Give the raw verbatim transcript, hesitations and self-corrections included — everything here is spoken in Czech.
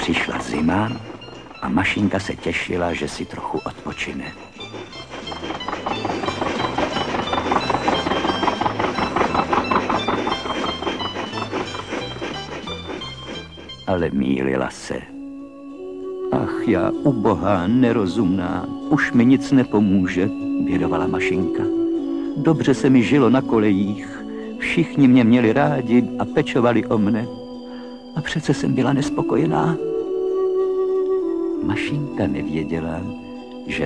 Přišla zima a Mašinka se těšila, že si trochu odpočine. Ale mýlila se. Ach, já ubohá, nerozumná, už mi nic nepomůže, bědovala Mašinka. Dobře se mi žilo na kolejích, všichni mě měli rádi a pečovali o mne. A přece jsem byla nespokojená. Mašinka nevěděla,